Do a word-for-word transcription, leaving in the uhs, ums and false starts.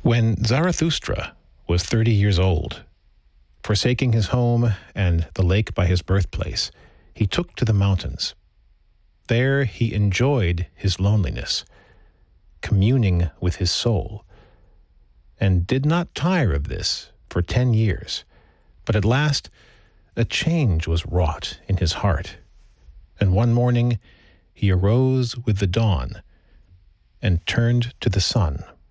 When Zarathustra was thirty years old, forsaking his home and the lake by his birthplace, he took to the mountains. There he enjoyed his loneliness, communing with his soul, and did not tire of this for ten years. But at last a change was wrought in his heart, and one morning he arose with the dawn and turned to the sun.